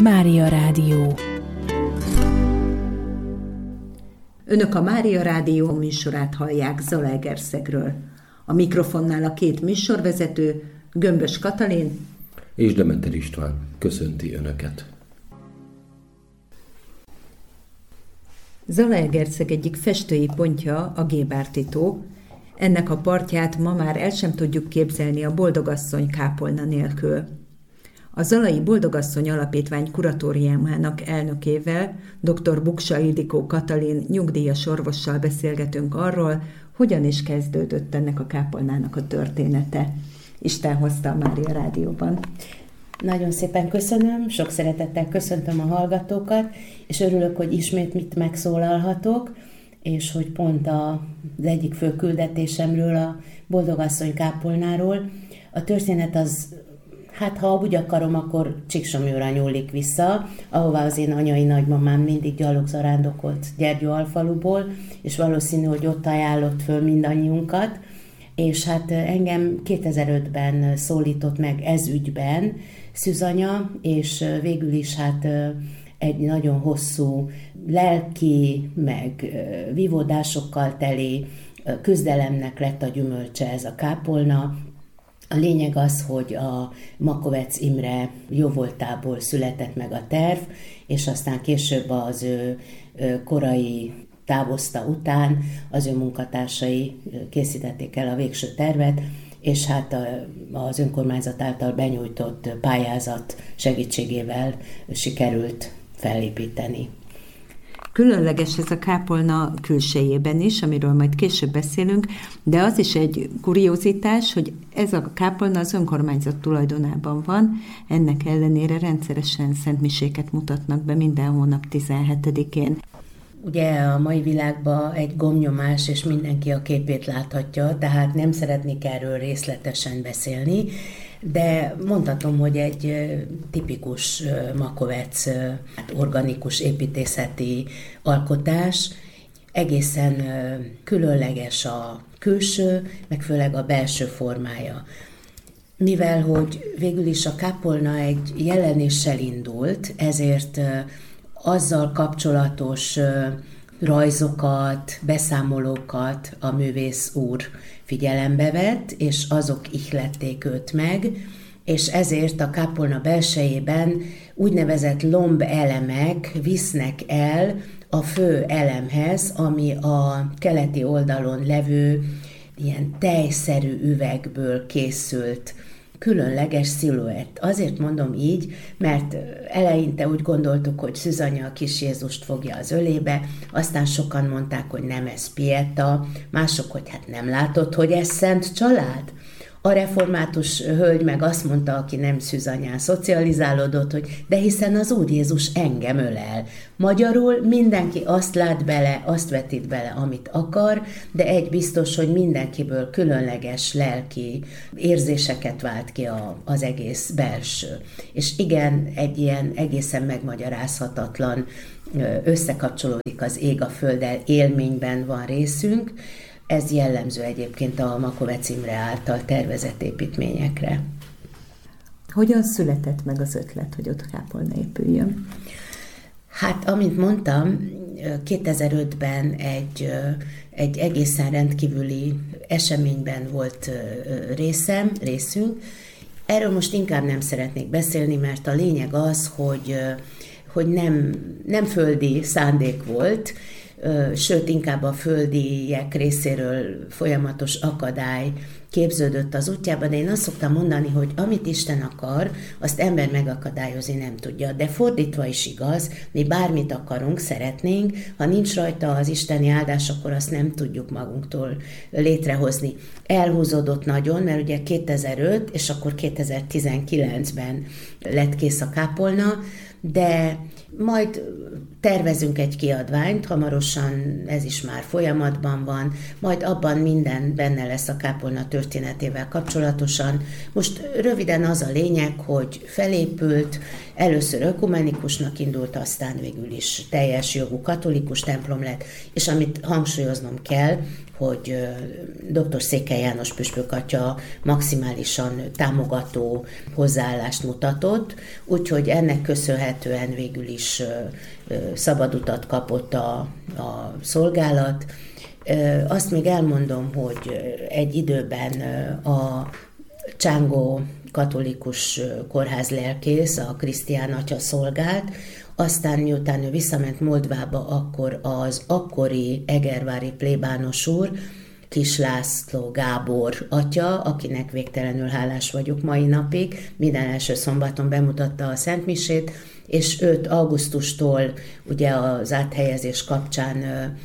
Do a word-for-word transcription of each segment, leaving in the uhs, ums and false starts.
Mária Rádió. Önök a Mária Rádió műsorát hallják Zalaegerszegről. A mikrofonnál a két műsorvezető, Gömbös Katalin és Dementer István köszönti Önöket. Zalaegerszeg egyik festői pontja a Gébárti-tó. Ennek a partját ma már el sem tudjuk képzelni a Boldogasszony kápolna nélkül. A Zalai Boldogasszony Alapítvány kuratóriumának elnökével, dr. Buksa Ildikó Katalin nyugdíjas orvossal beszélgetünk arról, hogyan is kezdődött ennek a kápolnának a története. Isten hozta a Mária Rádióban. Nagyon szépen köszönöm, sok szeretettel köszöntöm a hallgatókat, és örülök, hogy ismét mit megszólalhatok, és hogy pont az egyik fő küldetésemről, a Boldogasszony kápolnáról. A történet az, hát ha úgy akarom, akkor Csíksomlyóra nyúlik vissza, ahová az én anyai nagymamám mindig gyalogzarándokolt Gyergyóalfaluból, és valószínű, hogy ott ajánlott föl mindannyiunkat, és hát engem kétezer-ötben szólított meg ez ügyben szűzanya, és végül is hát egy nagyon hosszú lelki, meg vívódásokkal teli küzdelemnek lett a gyümölcse ez a kápolna. A lényeg az, hogy a Makovecz Imre jóvoltából született meg a terv, és aztán később az ő korai távozta után az ő munkatársai készítették el a végső tervet, és hát az önkormányzat által benyújtott pályázat segítségével sikerült felépíteni. Különleges ez a kápolna külsejében is, amiről majd később beszélünk, de az is egy kuriózitás, hogy ez a kápolna az önkormányzat tulajdonában van, ennek ellenére rendszeresen szentmiséket mutatnak be minden hónap tizenhetedikén. Ugye a mai világban egy gombnyomás, és mindenki a képét láthatja, tehát nem szeretnék erről részletesen beszélni, de mondhatom, hogy egy tipikus Makovecz organikus építészeti alkotás, egészen különleges a külső, meg főleg a belső formája. Mivel, hogy végül is a kápolna egy jelenéssel indult, ezért azzal kapcsolatos rajzokat, beszámolókat a művész úr figyelembe vett, és azok ihlették őt meg, és ezért a kápolna belsejében úgynevezett lomb elemek visznek el a fő elemhez, ami a keleti oldalon levő ilyen tejszerű üvegből készült különleges sziluett. Azért mondom így, mert eleinte úgy gondoltuk, hogy szűzanya a kis Jézust fogja az ölébe, aztán sokan mondták, hogy nem, ez Pieta, mások, hogy hát nem látod, hogy ez szent család? A református hölgy meg azt mondta, aki nem szűzanyán szocializálódott, hogy de hiszen az Úr Jézus engem ölel. Magyarul mindenki azt lát bele, azt vetít bele, amit akar, de egy biztos, hogy mindenkiből különleges lelki érzéseket vált ki a, az egész belső. És igen, egy ilyen egészen megmagyarázhatatlan összekapcsolódik az ég a földdel, élményben van részünk. Ez jellemző egyébként a Makovecz Imre által tervezett építményekre. Hogyan született meg az ötlet, hogy ott kápolna épüljön? Hát, amint mondtam, kétezer-ötben egy, egy egészen rendkívüli eseményben volt részem, részünk. Erről most inkább nem szeretnék beszélni, mert a lényeg az, hogy, hogy nem, nem földi szándék volt, sőt, inkább a földiek részéről folyamatos akadály képződött az útjában, de én azt szoktam mondani, hogy amit Isten akar, azt ember megakadályozni nem tudja, de fordítva is igaz, mi bármit akarunk, szeretnénk, ha nincs rajta az isteni áldás, akkor azt nem tudjuk magunktól létrehozni. Elhúzódott nagyon, mert ugye kétezer-öt, és akkor kétezer-tizenkilencben lett kész a kápolna, de majd tervezünk egy kiadványt, hamarosan ez is már folyamatban van, majd abban minden benne lesz a kápolna történetével kapcsolatosan. Most röviden az a lényeg, hogy felépült, először ökumenikusnak indult, aztán végül is teljes jogú katolikus templom lett, és amit hangsúlyoznom kell, hogy dr. Székely János püspök atya maximálisan támogató hozzáállást mutatott, úgyhogy ennek köszönhetően végül is szabad utat kapott a, a szolgálat. Azt még elmondom, hogy egy időben a Csángó katolikus kórház lelkész, a Krisztián atya szolgált, aztán miután ő visszament Moldvába, akkor az akkori egervári plébános úr, Kis László Gábor atya, akinek végtelenül hálás vagyok mai napig, minden első szombaton bemutatta a szentmisét, és őt augusztustól ugye az áthelyezés kapcsán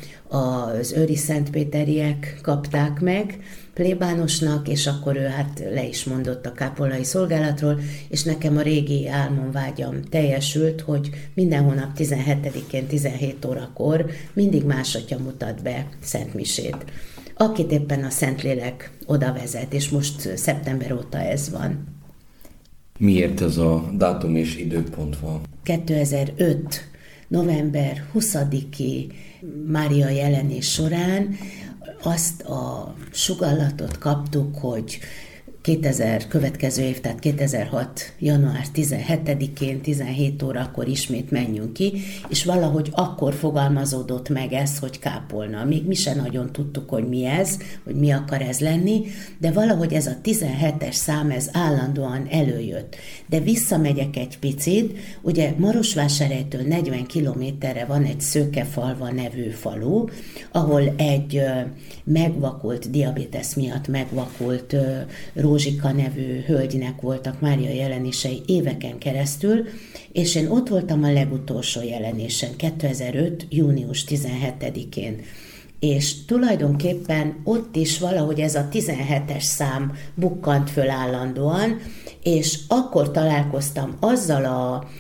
az őri szentpéteriek kapták meg plébánosnak, és akkor ő hát le is mondott a kápolnai szolgálatról, és nekem a régi álmom, vágyam teljesült, hogy minden hónap tizenhetedikén tizenhét órakor mindig más atya mutat be szentmisét, akit éppen a Szentlélek oda vezet, és most szeptember óta ez van. Miért ez a dátum és időpont van? kétezer-öt november huszadiki Mária jelenés során azt a sugallatot kaptuk, hogy kétezer következő év, tehát kétezer-hat január tizenhetedikén tizenhét órakor ismét menjünk ki, és valahogy akkor fogalmazódott meg ez, hogy kápolna. Még mi se nagyon tudtuk, hogy mi ez, hogy mi akar ez lenni, de valahogy ez a tizenhetes szám, ez állandóan előjött. De visszamegyek egy picit, ugye Marosvásárhelytől negyven kilométerre van egy Szőkefalva nevű falu, ahol egy megvakult, diabétesz miatt megvakult Rózsika nevű hölgynek voltak Mária jelenései éveken keresztül, és én ott voltam a legutolsó jelenésen, kétezer-öt június tizenhetedikén. És tulajdonképpen ott is valahogy ez a tizenhetes szám bukkant föl állandóan, és akkor találkoztam azzal a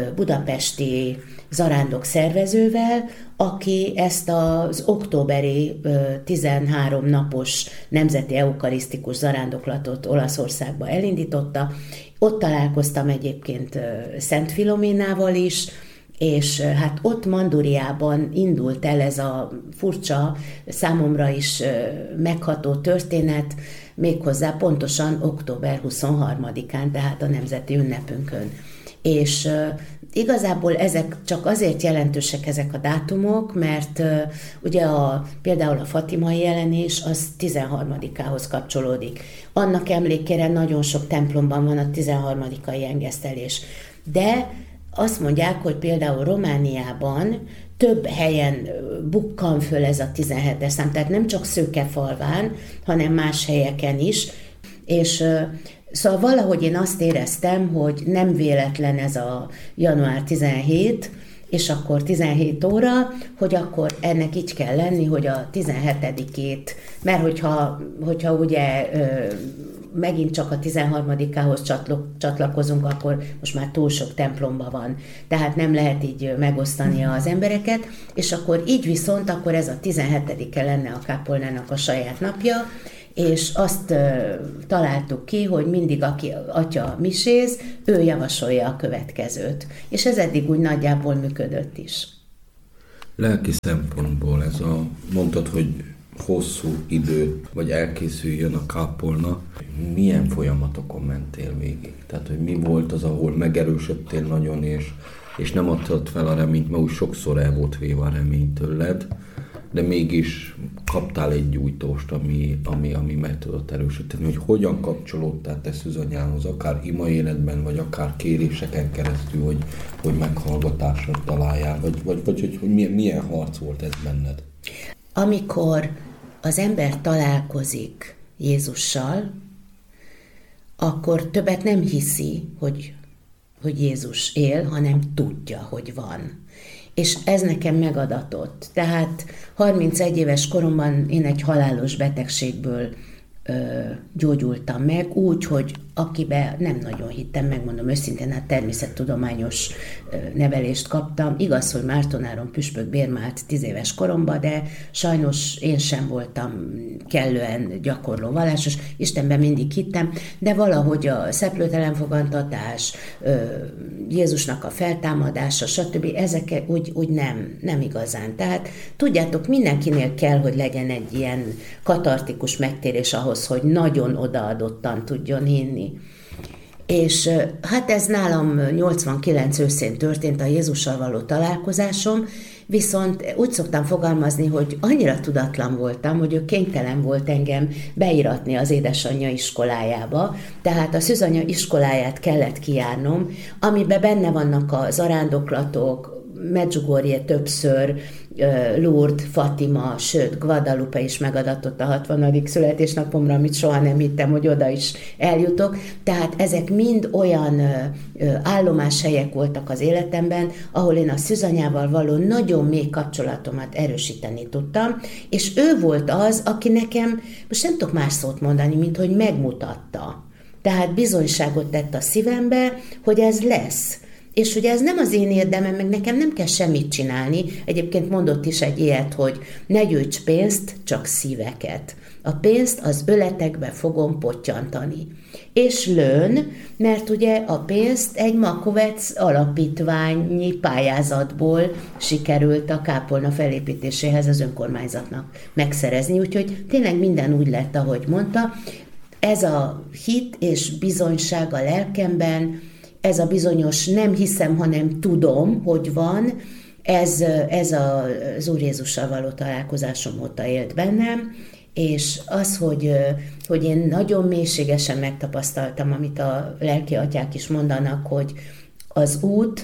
budapesti zarándok szervezővel, aki ezt az októberi tizenhárom napos nemzeti eukarisztikus zarándoklatot Olaszországba elindította. Ott találkoztam egyébként Szent Filoménával is, és hát ott Manduriában indult el ez a furcsa, számomra is megható történet, méghozzá pontosan október huszonharmadikán, tehát a nemzeti ünnepünkön. És igazából ezek csak azért jelentősek ezek a dátumok, mert uh, ugye a, például a fatimai jelenés az tizenharmadikához kapcsolódik. Annak emlékére nagyon sok templomban van a tizenharmadikai engesztelés. De azt mondják, hogy például Romániában több helyen bukkan föl ez a tizenhetes szám, tehát nem csak Szőkefalván, hanem más helyeken is, és uh, szóval valahogy én azt éreztem, hogy nem véletlen ez a január tizenhét, és akkor tizenhét óra, hogy akkor ennek így kell lenni, hogy a tizenhetedikét, mert hogyha, hogyha ugye megint csak a tizenharmadikához csatlakozunk, akkor most már túl sok templomban van, tehát nem lehet így megosztani az embereket, és akkor így viszont akkor ez a tizenhetedike lenne a kápolnának a saját napja, és azt uh, találtuk ki, hogy mindig aki atya miséz, ő javasolja a következőt. És ez eddig úgy nagyjából működött is. Lelki szempontból ez a, mondtad, hogy hosszú idő, vagy elkészüljön a kápolna. Milyen folyamatokon mentél végig? Tehát, hogy mi volt az, ahol megerősödtél nagyon, és, és nem adtad fel a reményt, mert úgy sokszor el volt véve a remény tőled, de mégis kaptál egy gyújtóst, ami, ami, ami meg tudott erősíteni, hogy hogyan kapcsolódtál te Szűzanyához, akár ima életben, vagy akár kéréseken keresztül, hogy, hogy meghallgatásra találjál, vagy, vagy, vagy hogy, hogy milyen, milyen harc volt ez benned? Amikor az ember találkozik Jézussal, akkor többet nem hiszi, hogy, hogy Jézus él, hanem tudja, hogy van. És ez nekem megadatott. Tehát harmincegy éves koromban én egy halálos betegségből ö, gyógyultam meg, úgy, hogy akibe nem nagyon hittem, megmondom őszintén, hát természettudományos nevelést kaptam. Igaz, hogy Márton-Áron püspök bérmált tíz éves koromban, de sajnos én sem voltam kellően gyakorló vallásos, Istenben mindig hittem, de valahogy a szeplőtelen fogantatás, Jézusnak a feltámadása, stb. Ezek úgy, úgy nem, nem igazán. Tehát tudjátok, mindenkinél kell, hogy legyen egy ilyen katartikus megtérés ahhoz, hogy nagyon odaadottan tudjon hinni. És hát ez nálam nyolcvankilenc őszén történt, a Jézussal való találkozásom, viszont úgy szoktam fogalmazni, hogy annyira tudatlan voltam, hogy ő kénytelen volt engem beiratni az édesanyja iskolájába, tehát a szűzanya iskoláját kellett kijárnom, amiben benne vannak a zarándoklatok, Medjugorje többször, Lourdes, Fatima, sőt, Guadalupe is megadatott a hatvanadik születésnapomra, amit soha nem hittem, hogy oda is eljutok. Tehát ezek mind olyan állomáshelyek voltak az életemben, ahol én a szűzanyával való nagyon mély kapcsolatomat erősíteni tudtam, és ő volt az, aki nekem, most nem tudok más szót mondani, mint hogy megmutatta. Tehát bizonyságot tett a szívembe, hogy ez lesz. És hogy ez nem az én érdemem, meg nekem nem kell semmit csinálni. Egyébként mondott is egy ilyet, hogy ne gyűjts pénzt, csak szíveket. A pénzt az öletekbe fogom pottyantani. És lőn, mert ugye a pénzt egy Makovec alapítványi pályázatból sikerült a kápolna felépítéséhez az önkormányzatnak megszerezni. Úgyhogy tényleg minden úgy lett, ahogy mondta. Ez a hit és bizonyság a lelkemben, ez a bizonyos nem hiszem, hanem tudom, hogy van, ez, ez az Úr Jézussal való találkozásom óta élt bennem, és az, hogy, hogy én nagyon mélységesen megtapasztaltam, amit a lelki atyák is mondanak, hogy az út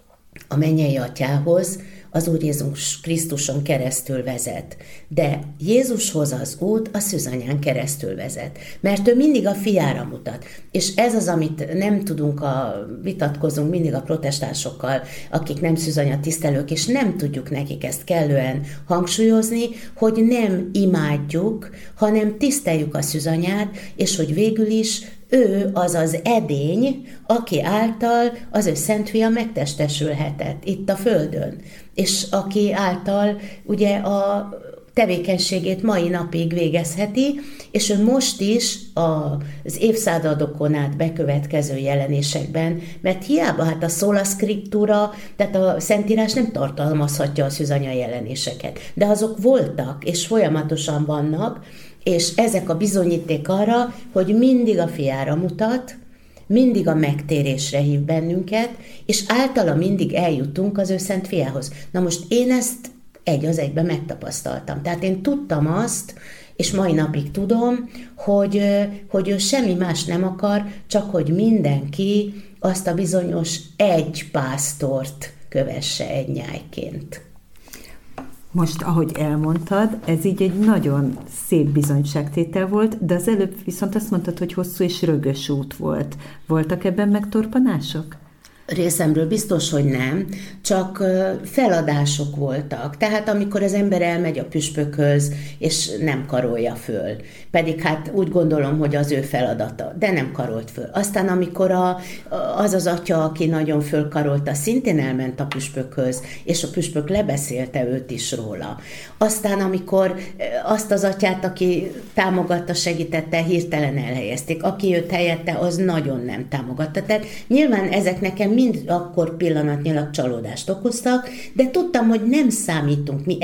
a mennyei atyához az Úr Jézus Krisztuson keresztül vezet. De Jézushoz az út a szűzanyán keresztül vezet. Mert ő mindig a fiára mutat. És ez az, amit nem tudunk, a, vitatkozunk mindig a protestánsokkal, akik nem szűzanya tisztelők, és nem tudjuk nekik ezt kellően hangsúlyozni, hogy nem imádjuk, hanem tiszteljük a szűzanyát, és hogy végül is ő az az edény, aki által az ő Szent Fia megtestesülhetett itt a földön, és aki által ugye a tevékenységét mai napig végezheti, és ő most is az évszázadokon át bekövetkező jelenésekben, mert hiába hát a sola scriptura, tehát a Szentírás nem tartalmazhatja a szűzanya jelenéseket, de azok voltak, és folyamatosan vannak, és ezek a bizonyíték arra, hogy mindig a fiára mutat, mindig a megtérésre hív bennünket, és általa mindig eljutunk az ő Szent Fiához. Na most én ezt egy az egyben megtapasztaltam. Tehát én tudtam azt, és mai napig tudom, hogy, hogy ő semmi más nem akar, csak hogy mindenki azt a bizonyos egy pásztort kövesse egy nyájként. Most, ahogy elmondtad, ez így egy nagyon szép bizonyságtétel volt, de az előbb viszont azt mondtad, hogy hosszú és rögös út volt. Voltak ebben megtorpanások? Részemről biztos, hogy nem, csak feladások voltak. Tehát amikor az ember elmegy a püspökhöz, és nem karolja föl. Pedig hát úgy gondolom, hogy az ő feladata, de nem karolt föl. Aztán amikor a, az az atya, aki nagyon fölkarolta, szintén elment a püspökhöz, és a püspök lebeszélte őt is róla. Aztán amikor azt az atyát, aki támogatta, segítette, hirtelen elhelyezték. Aki jött helyette, az nagyon nem támogatta. Tehát nyilván ezek nekem mind akkor pillanatnyilag csalódást okoztak, de tudtam, hogy nem számítunk mi